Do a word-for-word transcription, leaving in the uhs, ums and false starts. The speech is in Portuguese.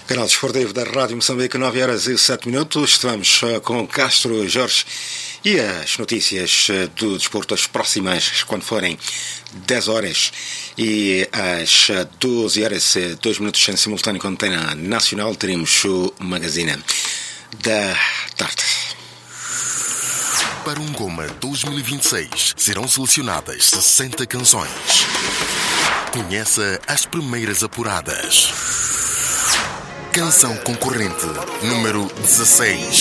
Canal Desportivo da Rádio Moçambique, nove horas e sete minutos. Estamos com Castro Jorge e as notícias do desporto, as próximas, quando forem dez horas e às doze horas e dois minutos em simultâneo, quando tem na Nacional, teremos o Magazine da Tarde. Para um Goma dois mil e vinte e seis serão selecionadas sessenta canções. Conheça as primeiras apuradas. Canção concorrente número dezasseis.